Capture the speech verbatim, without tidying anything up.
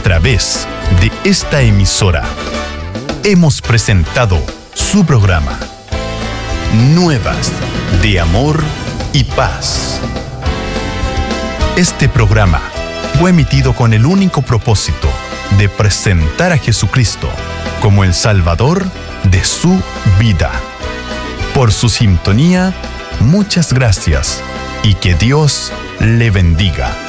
través de esta emisora hemos presentado su programa Nuevas de Amor y Paz. Este programa fue emitido con el único propósito de presentar a Jesucristo como el Salvador de su vida. Por su sintonía, muchas gracias y que Dios le bendiga.